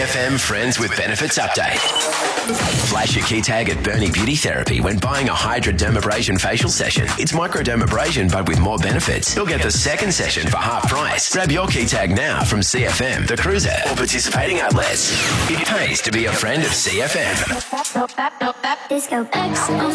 CFM Friends with Benefits update. Flash your key tag at Bernie Beauty Therapy when buying a hydrodermabrasion facial session. It's microdermabrasion but with more benefits. You'll get the second session for half price. Grab your key tag now from CFM, The Cruiser, or participating outlets. It pays to be a friend of CFM. Disco X.